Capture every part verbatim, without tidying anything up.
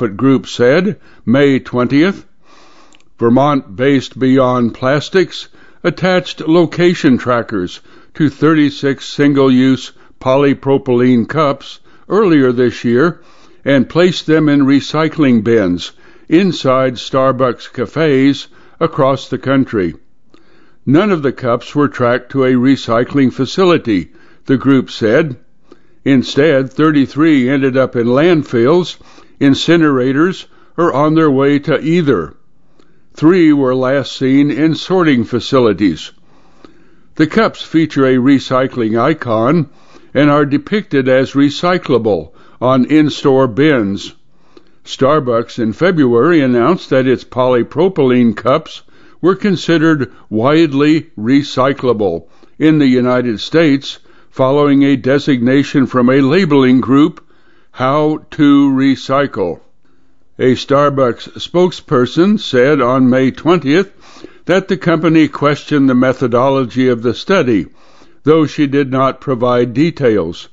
Nonprofit Group said May twentieth. Vermont-based Beyond Plastics attached location trackers to thirty-six single-use polypropylene cups earlier this year and placed them in recycling bins inside Starbucks cafes across the country. None of the cups were tracked to a recycling facility, the group said. Instead, thirty-three ended up in landfills, incinerators, or on their way to either. Three were last seen in sorting facilities. The cups feature a recycling icon and are depicted as recyclable on in-store bins. Starbucks in February announced that its polypropylene cups were considered widely recyclable in the United States following a designation from a labeling group, How to Recycle. A Starbucks spokesperson said on May twentieth that the company questioned the methodology of the study, though she did not provide details.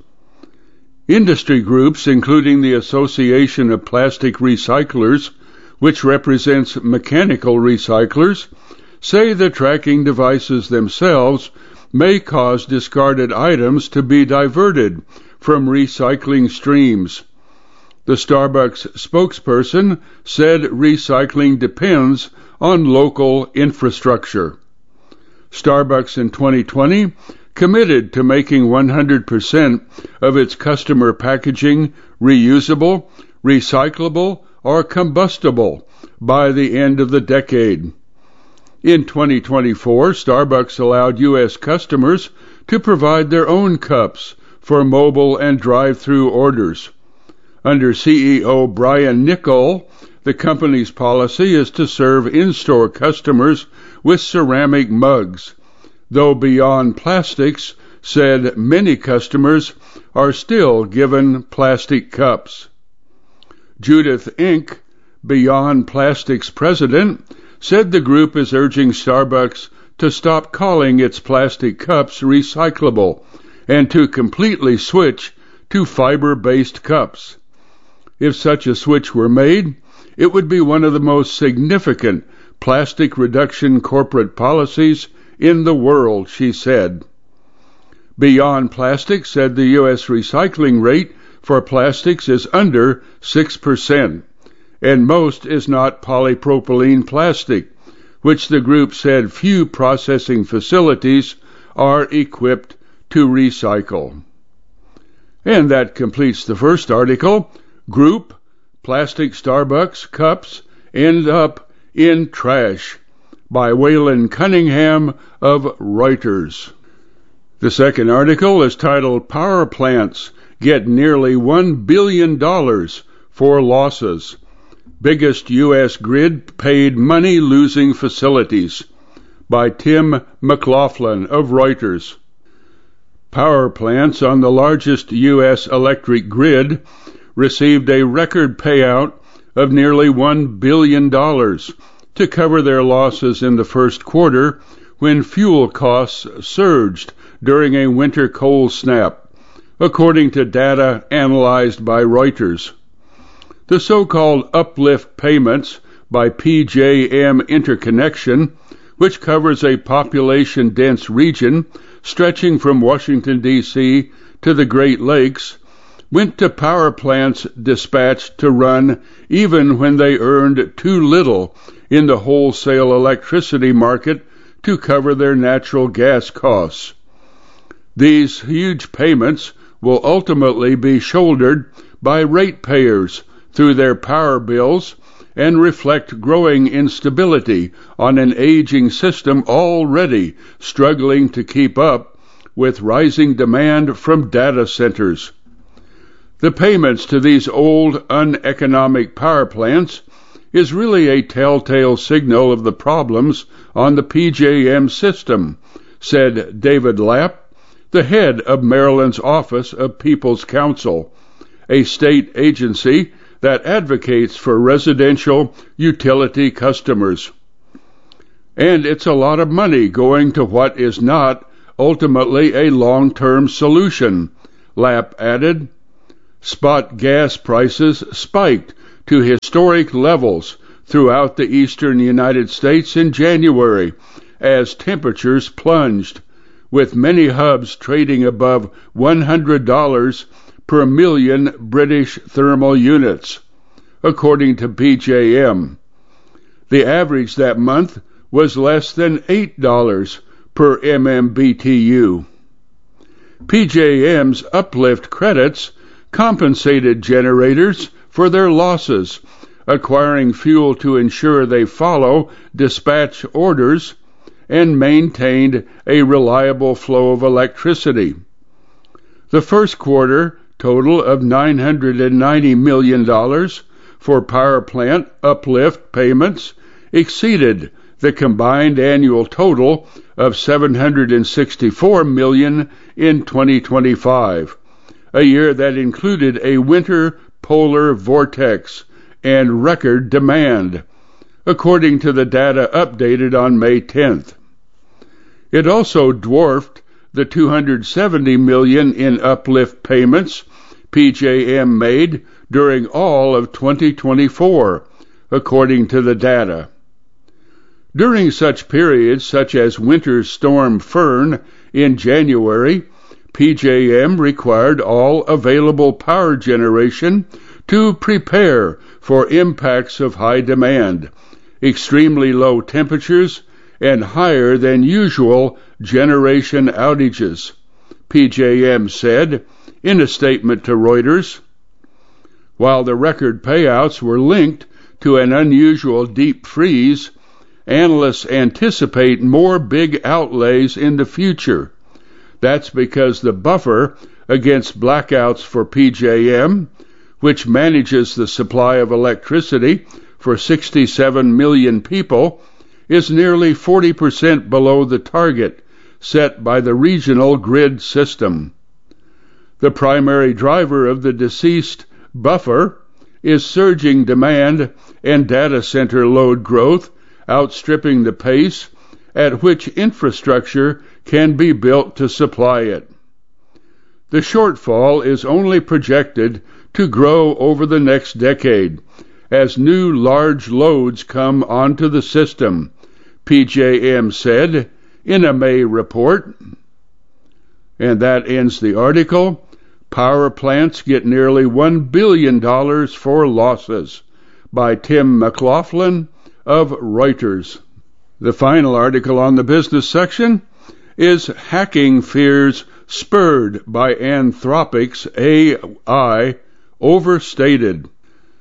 Industry groups, including the Association of Plastic Recyclers, which represents mechanical recyclers, say the tracking devices themselves may cause discarded items to be diverted from recycling streams. The Starbucks spokesperson said recycling depends on local infrastructure. Starbucks in twenty twenty committed to making one hundred percent of its customer packaging reusable, recyclable, or combustible by the end of the decade. In twenty twenty-four, Starbucks allowed U S customers to provide their own cups for mobile and drive-through orders. Under C E O Brian Niccol, the company's policy is to serve in-store customers with ceramic mugs, though Beyond Plastics said many customers are still given plastic cups. Judith Inc., Beyond Plastics president, said the group is urging Starbucks to stop calling its plastic cups recyclable and to completely switch to fiber-based cups. If such a switch were made, it would be one of the most significant plastic reduction corporate policies in the world, she said. Beyond Plastics said the U S recycling rate for plastics is under six percent, and most is not polypropylene plastic, which the group said few processing facilities are equipped to recycle. And that completes the first article. Group, Plastic Starbucks Cups End Up in Trash, by Waylon Cunningham of Reuters. The second article is titled Power Plants Get Nearly one billion dollars for Losses. Biggest U S Grid Paid Money-Losing Facilities, by Tim McLaughlin of Reuters. Power plants on the largest U S electric grid received a record payout of nearly one billion dollars to cover their losses in the first quarter when fuel costs surged during a winter cold snap, according to data analyzed by Reuters. The so-called uplift payments by P J M Interconnection, which covers a population-dense region stretching from Washington, D C to the Great Lakes, went to power plants dispatched to run even when they earned too little in the wholesale electricity market to cover their natural gas costs. These huge payments will ultimately be shouldered by ratepayers through their power bills and reflect growing instability on an aging system already struggling to keep up with rising demand from data centers. The payments to these old, uneconomic power plants is really a telltale signal of the problems on the P J M system, said David Lapp, the head of Maryland's Office of People's Counsel, a state agency that advocates for residential utility customers. And it's a lot of money going to what is not ultimately a long-term solution, Lapp added. Spot gas prices spiked to historic levels throughout the eastern United States in January as temperatures plunged, with many hubs trading above one hundred dollars per million British thermal units, according to P J M. The average that month was less than eight dollars per M M B T U. P J M's uplift credits compensated generators for their losses, acquiring fuel to ensure they follow dispatch orders and maintained a reliable flow of electricity. The first quarter total of nine hundred ninety million dollars for power plant uplift payments exceeded the combined annual total of seven hundred sixty-four million dollars in twenty twenty-five, a year that included a winter polar vortex and record demand, according to the data updated on May tenth. It also dwarfed the two hundred seventy million dollars in uplift payments P J M made during all of twenty twenty-four, according to the data. During such periods such as Winter Storm Fern in January, P J M required all available power generation to prepare for impacts of high demand, extremely low temperatures, and higher than usual generation outages, P J M said in a statement to Reuters. While the record payouts were linked to an unusual deep freeze, analysts anticipate more big outlays in the future. That's because the buffer against blackouts for P J M, which manages the supply of electricity for sixty-seven million people, is nearly forty percent below the target set by the regional grid system. The primary driver of the deceased buffer is surging demand and data center load growth outstripping the pace at which infrastructure can be built to supply it. The shortfall is only projected to grow over the next decade as new large loads come onto the system, P J M said in a May report. And that ends the article. Power plants get nearly one billion dollars for losses, by Tim McLaughlin of Reuters. The final article on the business section is Hacking Fears Spurred by Anthropic's A I Overstated.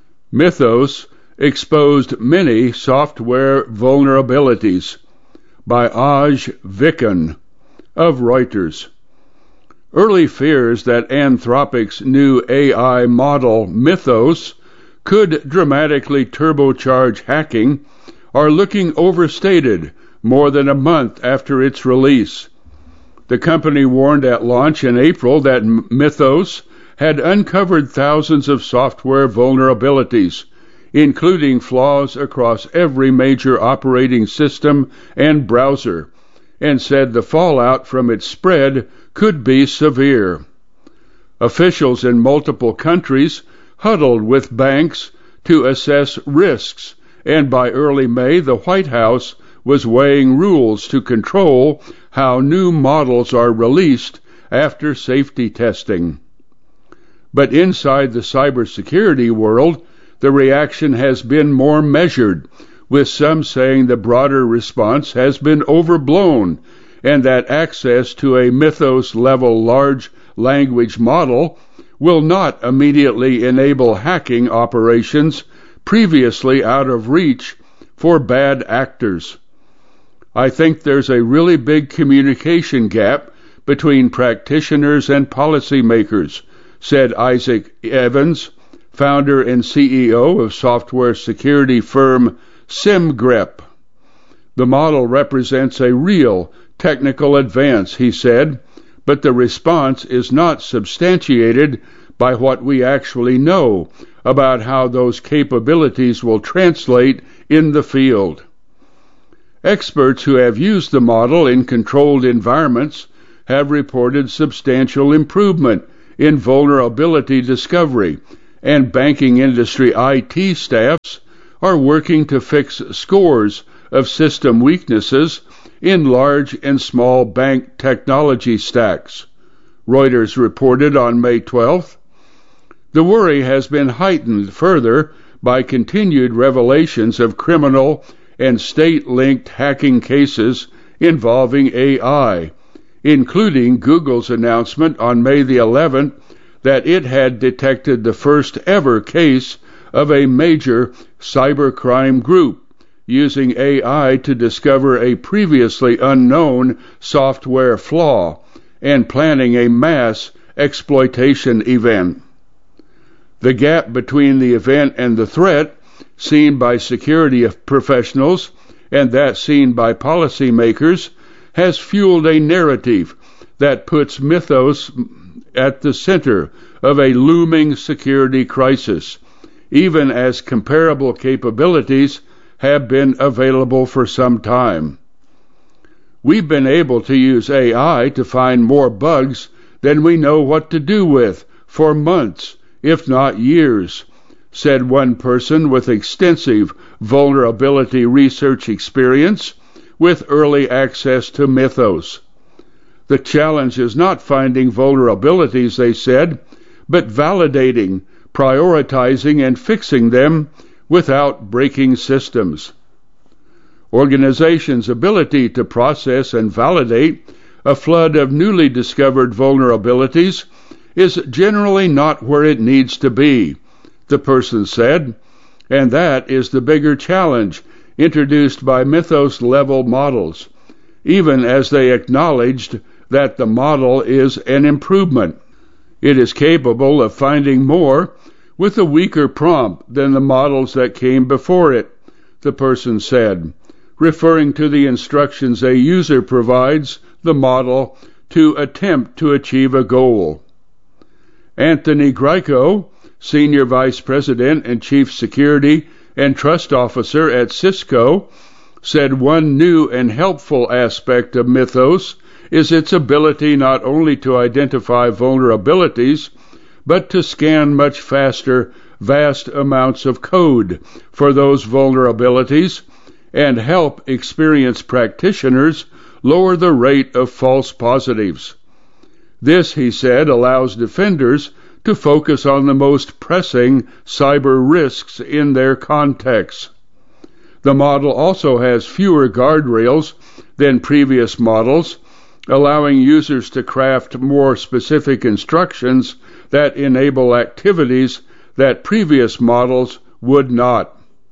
Mythos exposed many software vulnerabilities, by Aj Vikan of Reuters. Early fears that Anthropic's new A I model Mythos could dramatically turbocharge hacking are looking overstated more than a month after its release. The company warned at launch in April that Mythos had uncovered thousands of software vulnerabilities, including flaws across every major operating system and browser, and said the fallout from its spread could be severe. Officials in multiple countries huddled with banks to assess risks, and by early May the White House was weighing rules to control how new models are released after safety testing. But inside the cybersecurity world, the reaction has been more measured, with some saying the broader response has been overblown and that access to a Mythos-level large language model will not immediately enable hacking operations previously out of reach for bad actors. I think there's a really big communication gap between practitioners and policymakers, said Isaac Evans, founder and C E O of software security firm SimGrep. The model represents a real technical advance, he said, but the response is not substantiated by what we actually know about how those capabilities will translate in the field. Experts who have used the model in controlled environments have reported substantial improvement in vulnerability discovery and banking industry I T staffs are working to fix scores of system weaknesses in large and small bank technology stacks, Reuters reported on May twelfth. The worry has been heightened further by continued revelations of criminal and state-linked hacking cases involving A I, including Google's announcement on May the eleventh that it had detected the first ever case of a major cybercrime group using A I to discover a previously unknown software flaw and planning a mass exploitation event. The gap between the event and the threat, seen by security professionals and that seen by policymakers, has fueled a narrative that puts Mythos at the center of a looming security crisis, even as comparable capabilities have been available for some time. We've been able to use A I to find more bugs than we know what to do with for months, if not years, said one person with extensive vulnerability research experience with early access to Mythos. The challenge is not finding vulnerabilities, they said, but validating, prioritizing, and fixing them without breaking systems. Organizations' ability to process and validate a flood of newly discovered vulnerabilities is generally not where it needs to be, the person said, and that is the bigger challenge introduced by Mythos-level models, even as they acknowledged that the model is an improvement. It is capable of finding more with a weaker prompt than the models that came before it, the person said, referring to the instructions a user provides the model to attempt to achieve a goal. Anthony Grieco, Senior Vice President and Chief Security and Trust Officer at Cisco, said one new and helpful aspect of Mythos is its ability not only to identify vulnerabilities, but to scan much faster vast amounts of code for those vulnerabilities and help experienced practitioners lower the rate of false positives. This, he said, allows defenders to focus on the most pressing cyber risks in their context. The model also has fewer guardrails than previous models, allowing users to craft more specific instructions that enable activities that previous models would not.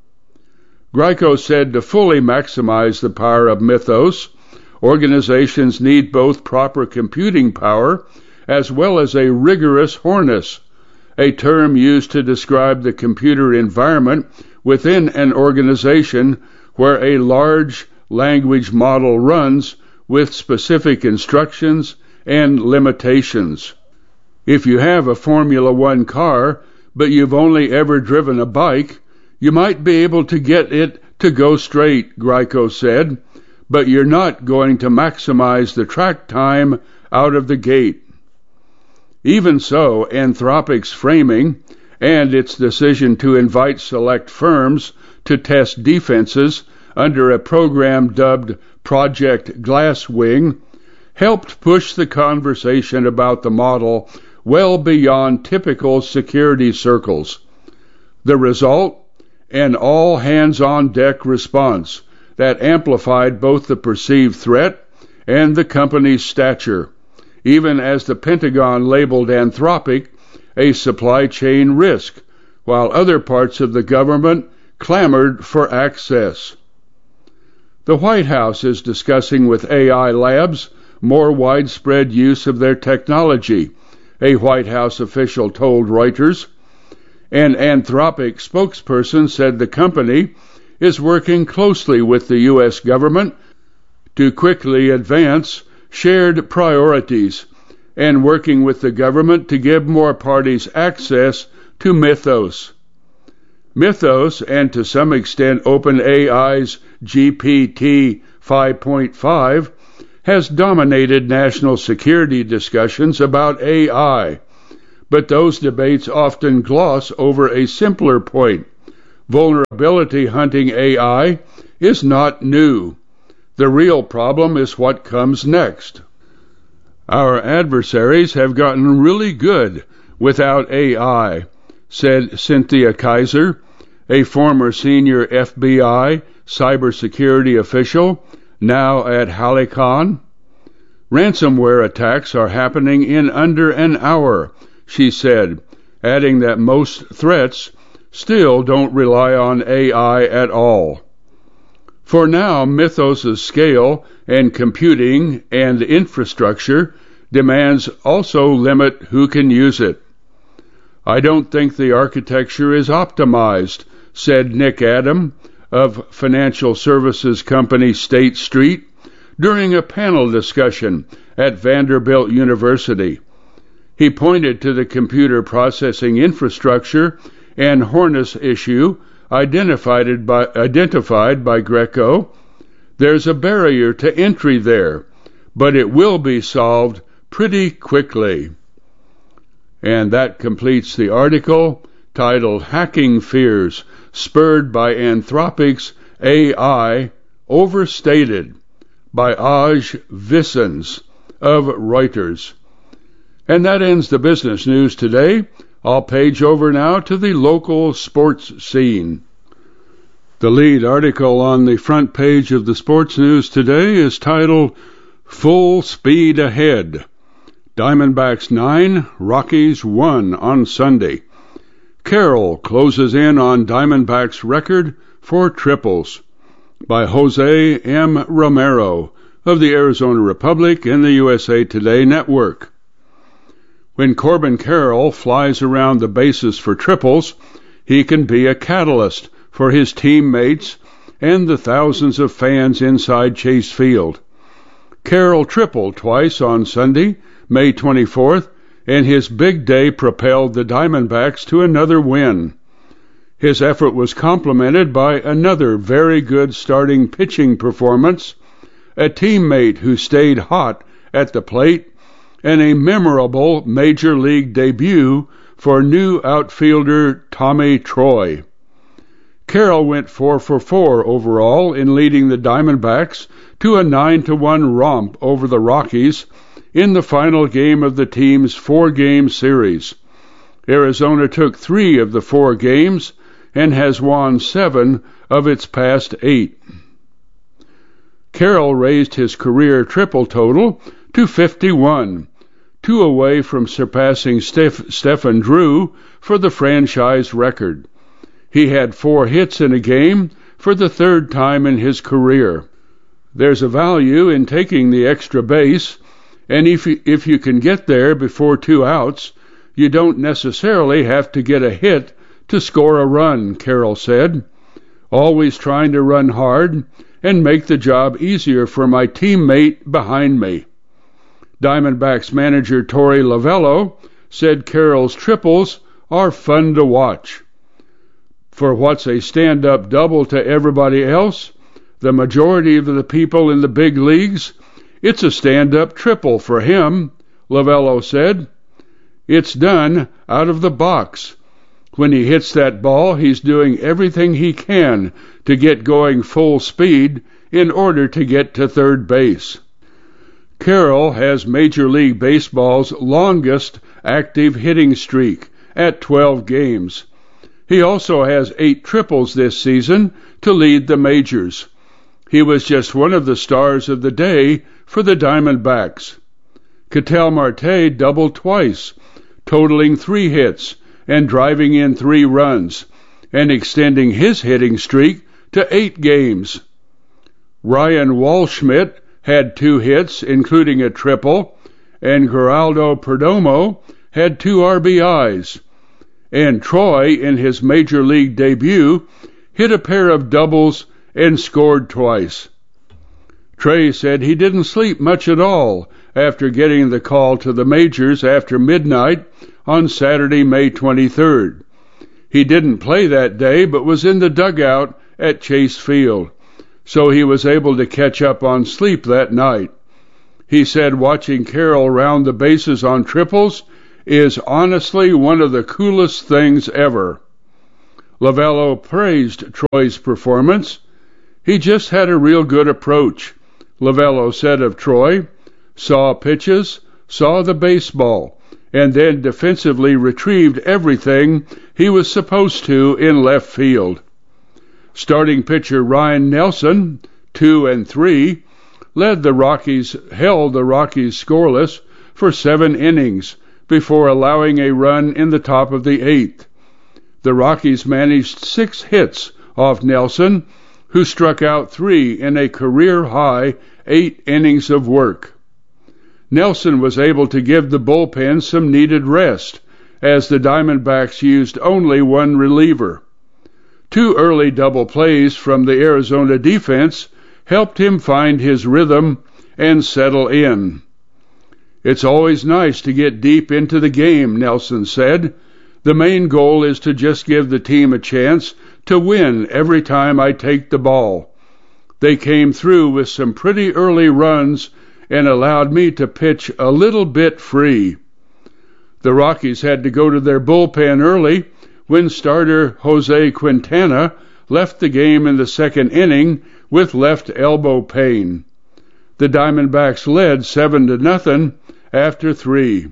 Grieco said to fully maximize the power of Mythos, organizations need both proper computing power as well as a rigorous harness, a term used to describe the computer environment within an organization where a large language model runs with specific instructions and limitations. If you have a Formula One car, but you've only ever driven a bike, you might be able to get it to go straight, Grieco said, but you're not going to maximize the track time out of the gate. Even so, Anthropic's framing and its decision to invite select firms to test defenses under a program dubbed Project Glasswing helped push the conversation about the model well beyond typical security circles. The result? An all-hands-on-deck response that amplified both the perceived threat and the company's stature, even as the Pentagon labeled Anthropic a supply chain risk, while other parts of the government clamored for access. The White House is discussing with A I labs more widespread use of their technology, a White House official told Reuters. An Anthropic spokesperson said the company is working closely with the U S government to quickly advance shared priorities and working with the government to give more parties access to Mythos. Mythos, and to some extent OpenAI's G P T five point five, has dominated national security discussions about A I, but those debates often gloss over a simpler point. Vulnerability hunting A I is not new. The real problem is what comes next. Our adversaries have gotten really good without A I, said Cynthia Kaiser, a former senior F B I cybersecurity official, now at Halicon. Ransomware attacks are happening in under an hour, she said, adding that most threats still don't rely on A I at all. For now, Mythos' scale and computing and infrastructure demands also limit who can use it. I don't think the architecture is optimized, said Nick Adam of financial services company State Street during a panel discussion at Vanderbilt University. He pointed to the computer processing infrastructure and Hornus issue identified by, identified by Greco. There's a barrier to entry there, but it will be solved pretty quickly. And that completes the article titled Hacking Fears Spurred by Anthropic's A I Overstated by Aj Vissens of Reuters. And that ends the business news today. I'll page over now to the local sports scene. The lead article on the front page of the sports news today is titled Full Speed Ahead. Diamondbacks nine, Rockies one on Sunday. Carroll closes in on Diamondbacks record for triples by Jose M. Romero of the Arizona Republic and the U S A Today Network. When Corbin Carroll flies around the bases for triples, he can be a catalyst for his teammates and the thousands of fans inside Chase Field. Carroll tripled twice on Sunday, May twenty-fourth, and his big day propelled the Diamondbacks to another win. His effort was complemented by another very good starting pitching performance, a teammate who stayed hot at the plate, and a memorable Major League debut for new outfielder Tommy Troy. Carroll went four for four overall in leading the Diamondbacks to a nine to one romp over the Rockies in the final game of the team's four-game series. Arizona took three of the four games and has won seven of its past eight. Carroll raised his career triple total to fifty-one, two away from surpassing Steph- Stephen Drew for the franchise record. He had four hits in a game for the third time in his career. There's a value in taking the extra base, and if you, if you can get there before two outs, you don't necessarily have to get a hit to score a run, Carroll said. Always trying to run hard and make the job easier for my teammate behind me. Diamondbacks manager Torey Lovullo said Carroll's triples are fun to watch. For what's a stand-up double to everybody else, the majority of the people in the big leagues, it's a stand-up triple for him, Lovullo said. It's done out of the box. When he hits that ball, he's doing everything he can to get going full speed in order to get to third base. Carroll has Major League Baseball's longest active hitting streak at twelve games. He also has eight triples this season to lead the majors. He was just one of the stars of the day for the Diamondbacks. Ketel Marte doubled twice, totaling three hits and driving in three runs, and extending his hitting streak to eight games. Ryan Walschmidt had two hits, including a triple, and Geraldo Perdomo had two R B Is. And Troy, in his Major League debut, hit a pair of doubles and scored twice. Trey said he didn't sleep much at all after getting the call to the majors after midnight on Saturday, May twenty-third. He didn't play that day, but was in the dugout at Chase Field, so he was able to catch up on sleep that night. He said watching Carroll round the bases on triples is honestly one of the coolest things ever. Lovello praised Troy's performance. He just had a real good approach, Lovello said of Troy. Saw pitches, saw the baseball, and then defensively retrieved everything he was supposed to in left field. Starting pitcher Ryan Nelson, two and three, led the Rockies, held the Rockies scoreless for seven innings before allowing a run in the top of the eighth. The Rockies managed six hits off Nelson, who struck out three in a career-high eight innings of work. Nelson was able to give the bullpen some needed rest, as the Diamondbacks used only one reliever. Two early double plays from the Arizona defense helped him find his rhythm and settle in. "It's always nice to get deep into the game," Nelson said. "The main goal is to just give the team a chance to win every time I take the ball. They came through with some pretty early runs and allowed me to pitch a little bit free." The Rockies had to go to their bullpen early when starter Jose Quintana left the game in the second inning with left elbow pain. The Diamondbacks led seven to nothing after three.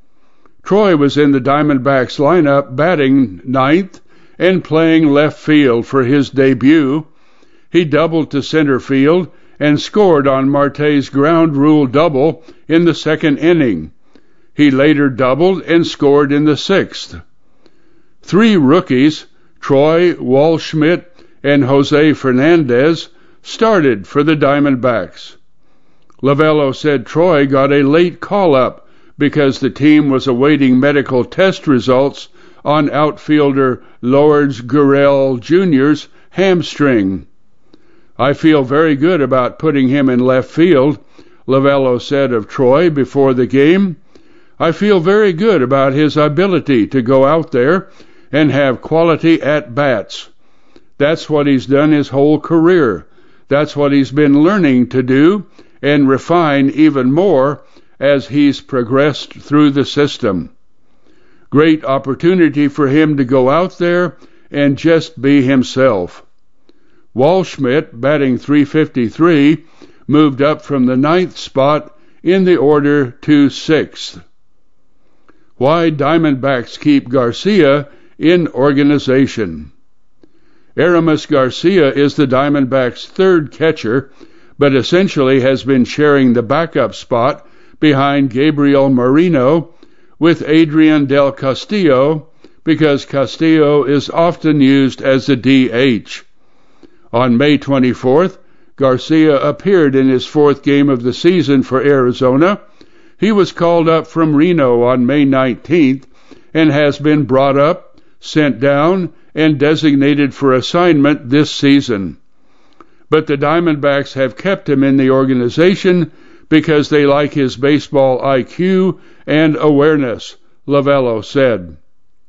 Troy was in the Diamondbacks lineup batting ninth and playing left field for his debut. He doubled to center field and scored on Marte's ground rule double in the second inning. He later doubled and scored in the sixth. Three rookies, Troy, Waldschmidt, and Jose Fernandez, started for the Diamondbacks. Lovello said Troy got a late call-up because the team was awaiting medical test results on outfielder Lourdes Gurriel Junior's hamstring. "I feel very good about putting him in left field," Lovello said of Troy before the game. "I feel very good about his ability to go out there and have quality at-bats. That's what he's done his whole career. That's what he's been learning to do and refine even more as he's progressed through the system. Great opportunity for him to go out there and just be himself." Waldschmidt, batting three fifty-three, moved up from the ninth spot in the order to sixth. Why Diamondbacks keep Garcia in organization. Aramis Garcia is the Diamondbacks' third catcher, but essentially has been sharing the backup spot behind Gabriel Moreno with Adrian Del Castillo, because Castillo is often used as a D H. On May twenty-fourth, Garcia appeared in his fourth game of the season for Arizona. He was called up from Reno on May nineteenth and has been brought up, sent down, and designated for assignment this season. But the Diamondbacks have kept him in the organization because they like his baseball I Q and awareness, Lovello said.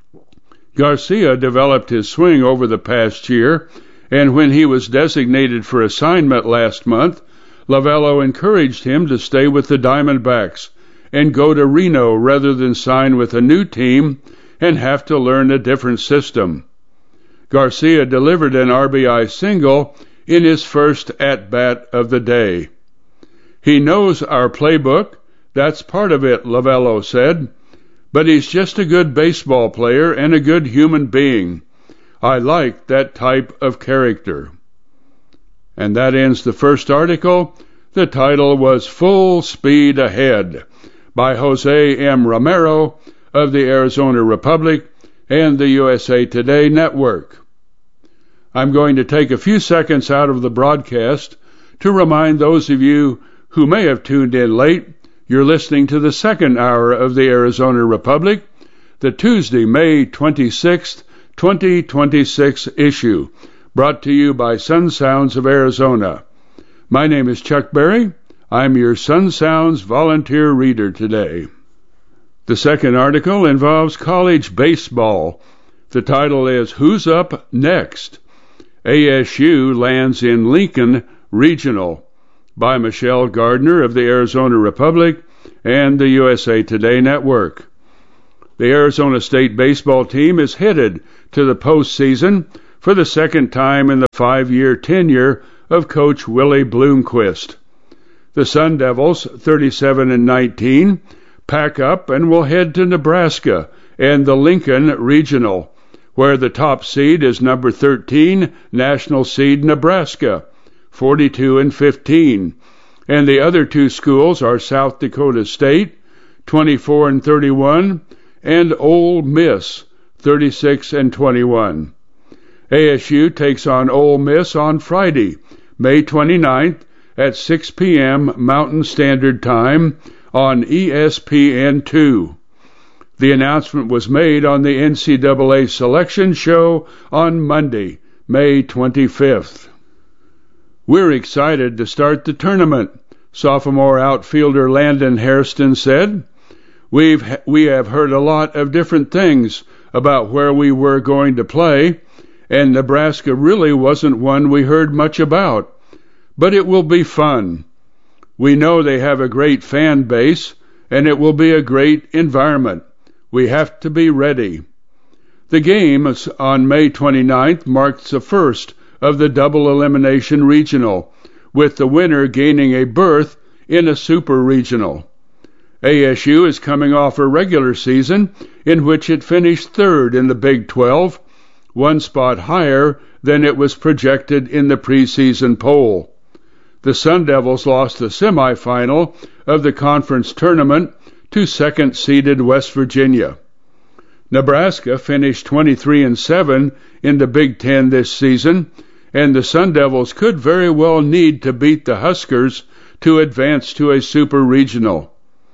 Garcia developed his swing over the past year, and when he was designated for assignment last month, Lovello encouraged him to stay with the Diamondbacks and go to Reno rather than sign with a new team and have to learn a different system. Garcia delivered an R B I single in his first at-bat of the day. "He knows our playbook, that's part of it," Lovello said, "but he's just a good baseball player and a good human being. I like that type of character." And that ends the first article. The title was Full Speed Ahead by Jose M. Romero of the Arizona Republic and the U S A Today Network. I'm going to take a few seconds out of the broadcast to remind those of you who may have tuned in late, you're listening to the second hour of the Arizona Republic, the Tuesday, May twenty-sixth, twenty twenty-six issue, brought to you by Sun Sounds of Arizona. My name is Chuck Berry. I'm your Sun Sounds volunteer reader today. The second article involves college baseball. The title is Who's Up Next? A S U lands in Lincoln Regional, by Michelle Gardner of the Arizona Republic and the U S A Today Network. The Arizona State baseball team is headed to the postseason for the second time in the five-year tenure of Coach Willie Bloomquist. The Sun Devils, thirty-seven and nineteen, pack up and will head to Nebraska and the Lincoln Regional, where the top seed is number thirteen, national seed Nebraska, forty-two and fifteen, and the other two schools are South Dakota State, twenty-four and thirty-one, and Ole Miss, thirty-six and twenty-one. A S U takes on Ole Miss on Friday, May twenty-ninth at six p.m. Mountain Standard Time on E S P N two. The announcement was made on the N C double A Selection Show on Monday, May twenty-fifth. We're excited to start the tournament, sophomore outfielder Landon Hairston said. We've, we have heard a lot of different things about where we were going to play, and Nebraska really wasn't one we heard much about. But it will be fun. We know they have a great fan base, and it will be a great environment. We have to be ready. The game on May twenty-ninth marks the first of the double elimination regional, with the winner gaining a berth in a super regional. A S U is coming off a regular season in which it finished third in the Big twelve, one spot higher than it was projected in the preseason poll. The Sun Devils lost the semifinal of the conference tournament to second-seeded West Virginia. Nebraska finished twenty-three and seven in the Big Ten this season, and the Sun Devils could very well need to beat the Huskers to advance to a super regional.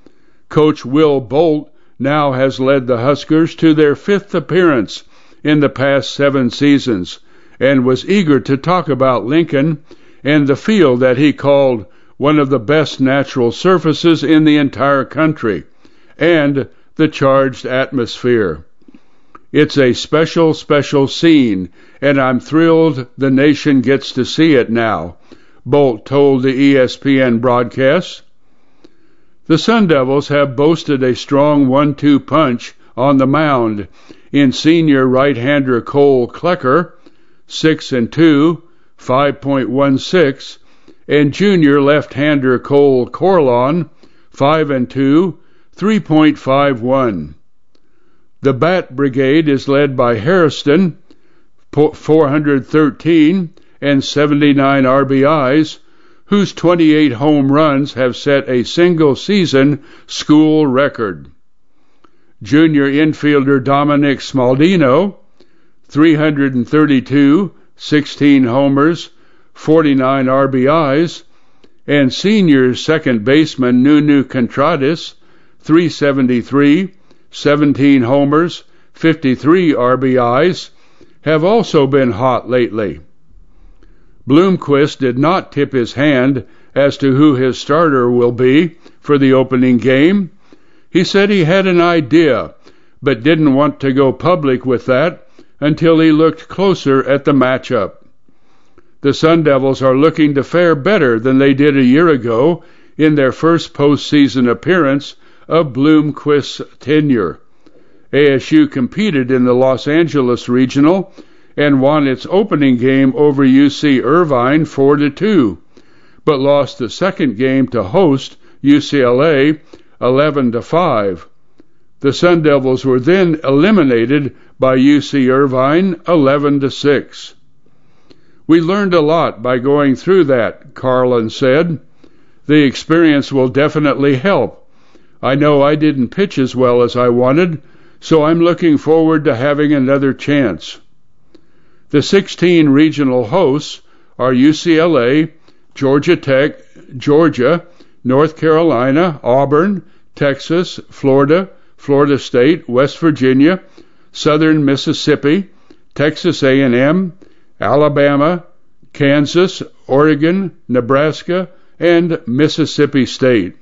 Coach Will Bolt now has led the Huskers to their fifth appearance in the past seven seasons, and was eager to talk about Lincoln and the field that he called one of the best natural surfaces in the entire country, and the charged atmosphere. It's a special, special scene, and I'm thrilled the nation gets to see it now, Bolt told the E S P N broadcast. The Sun Devils have boasted a strong one two punch on the mound in senior right-hander Cole Klecker, six and two, five point one six, and junior left-hander Cole Corlon, five and two, three point five one. The Bat Brigade is led by Hairston, four hundred thirteen and seventy-nine R B Is, whose twenty-eight home runs have set a single-season school record. Junior infielder Dominic Smaldino, three hundred thirty-two, sixteen homers, forty-nine R B Is, and senior second baseman Nunu Contreras, three seventy-three, seventeen homers, fifty-three R B Is, have also been hot lately. Bloomquist did not tip his hand as to who his starter will be for the opening game. He said he had an idea, but didn't want to go public with that until he looked closer at the matchup. The Sun Devils are looking to fare better than they did a year ago in their first postseason appearance of Bloomquist's tenure. A S U competed in the Los Angeles Regional and won its opening game over U C Irvine four to two, but lost the second game to host U C L A eleven to five. The Sun Devils were then eliminated by U C Irvine eleven to six. We learned a lot by going through that, Carlin said. The experience will definitely help. I know I didn't pitch as well as I wanted, so I'm looking forward to having another chance. The sixteen regional hosts are U C L A, Georgia Tech, Georgia, North Carolina, Auburn, Texas, Florida, Florida State, West Virginia, Southern Mississippi, Texas A and M, Alabama, Kansas, Oregon, Nebraska, and Mississippi State.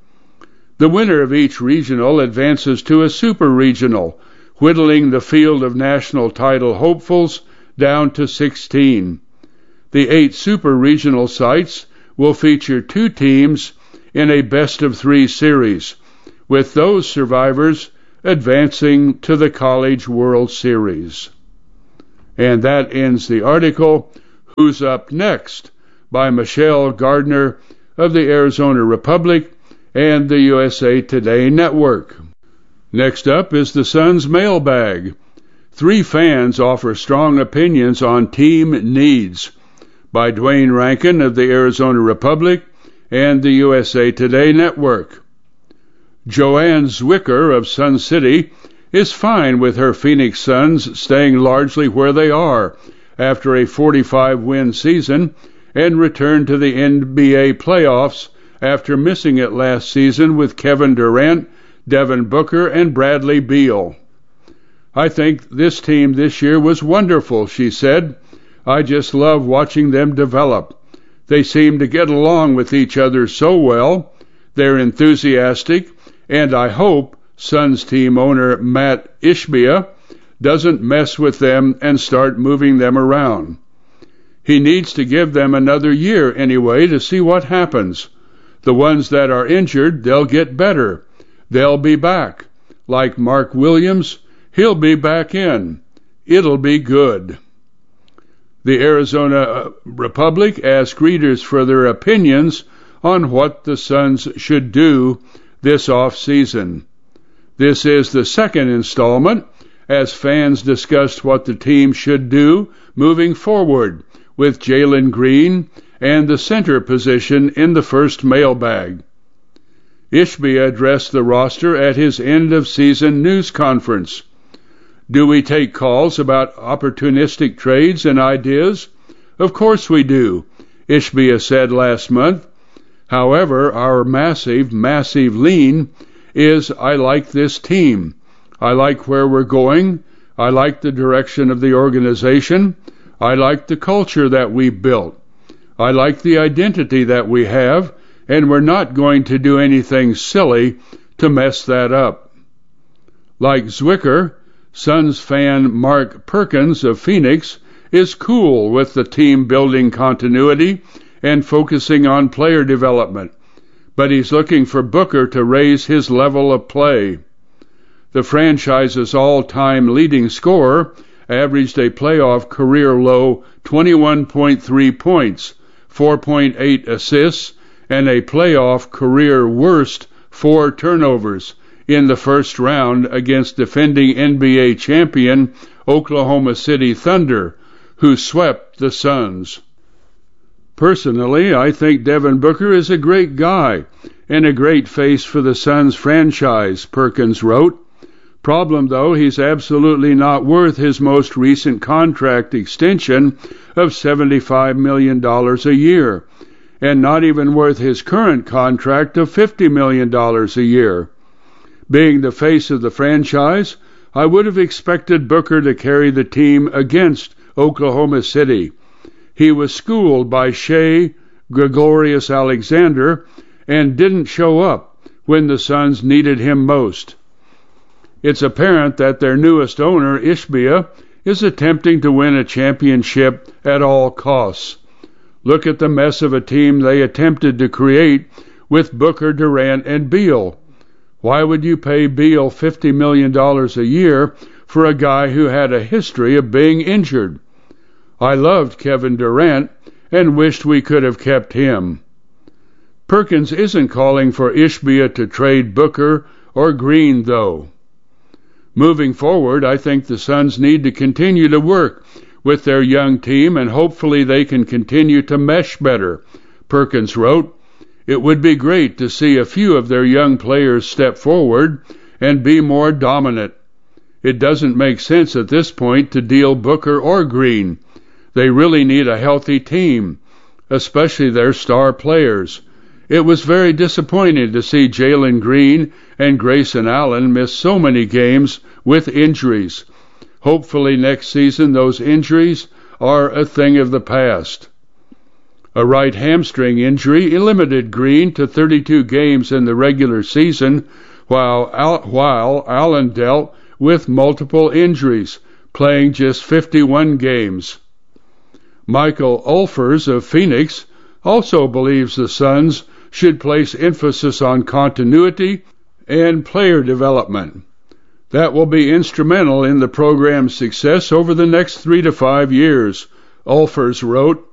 The winner of each regional advances to a super regional, whittling the field of national title hopefuls down to sixteen. The eight super regional sites will feature two teams in a best-of-three series, with those survivors advancing to the College World Series. And that ends the article, Who's Up Next? By Michelle Gardner of the Arizona Republic and the U S A Today Network. Next up is the Suns mailbag. Three fans offer strong opinions on team needs, by Dwayne Rankin of the Arizona Republic and the U S A Today Network. Joanne Zwicker of Sun City is fine with her Phoenix Suns staying largely where they are after a forty-five win season and return to the N B A playoffs after missing it last season with Kevin Durant, Devin Booker, and Bradley Beal. I think this team this year was wonderful, she said. I just love watching them develop. They seem to get along with each other so well. They're enthusiastic, and I hope Suns team owner Matt Ishbia doesn't mess with them and start moving them around. He needs to give them another year anyway to see what happens. The ones that are injured, they'll get better. They'll be back. Like Mark Williams, he'll be back in. It'll be good. The Arizona Republic asked readers for their opinions on what the Suns should do this off-season. This is the second installment as fans discussed what the team should do moving forward with Jalen Green and the center position in the first mailbag. Ishbia addressed the roster at his end-of-season news conference. Do we take calls about opportunistic trades and ideas? Of course we do, Ishbia said last month. However, our massive, massive lean is I like this team. I like where we're going. I like the direction of the organization. I like the culture that we built. I like the identity that we have, and we're not going to do anything silly to mess that up. Like Zwicker, Suns fan Mark Perkins of Phoenix is cool with the team building continuity and focusing on player development, but he's looking for Booker to raise his level of play. The franchise's all-time leading scorer averaged a playoff career-low twenty-one point three points, four point eight assists, and a playoff career-worst four turnovers in the first round against defending N B A champion Oklahoma City Thunder, who swept the Suns. Personally, I think Devin Booker is a great guy and a great face for the Suns franchise, Perkins wrote. Problem, though, he's absolutely not worth his most recent contract extension of seventy-five million dollars a year, and not even worth his current contract of fifty million dollars a year. Being the face of the franchise, I would have expected Booker to carry the team against Oklahoma City. He was schooled by Shea Gregorius Alexander and didn't show up when the Suns needed him most. It's apparent that their newest owner, Ishbia, is attempting to win a championship at all costs. Look at the mess of a team they attempted to create with Booker, Durant, and Beal. Why would you pay Beal fifty million dollars a year for a guy who had a history of being injured? I loved Kevin Durant and wished we could have kept him. Perkins isn't calling for Ishbia to trade Booker or Green, though. Moving forward, I think the Suns need to continue to work with their young team, and hopefully they can continue to mesh better, Perkins wrote. It would be great to see a few of their young players step forward and be more dominant. It doesn't make sense at this point to deal Booker or Green. They really need a healthy team, especially their star players. It was very disappointing to see Jalen Green and Grayson Allen miss so many games with injuries. Hopefully next season those injuries are a thing of the past. A right hamstring injury limited Green to thirty-two games in the regular season, while, Al- while Allen dealt with multiple injuries, playing just fifty-one games. Michael Ulfers of Phoenix also believes the Suns should place emphasis on continuity and player development. that will be instrumental in the program's success over the next three to five years, Ulfers wrote.